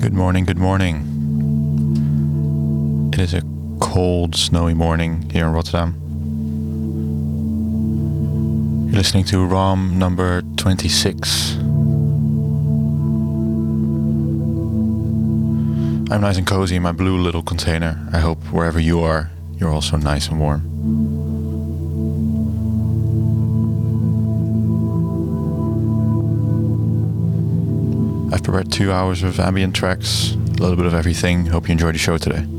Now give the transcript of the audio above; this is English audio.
Good morning, good morning. It is a cold, snowy morning here in Rotterdam. You're listening to ROM number 26. I'm nice and cozy in my blue little container. I hope wherever you are, you're also nice and warm. I've prepared 2 hours of ambient tracks, a little bit of everything. Hope you enjoy the show today.